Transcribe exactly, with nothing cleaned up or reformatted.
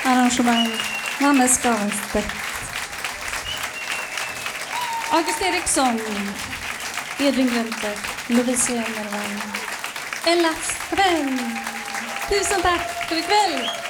arrangemang. Nannes Gavenstedt. August Eriksson. Edvin Glunter. Lovisa Nervan. Ella Skabell. Tusen tack för ikväll.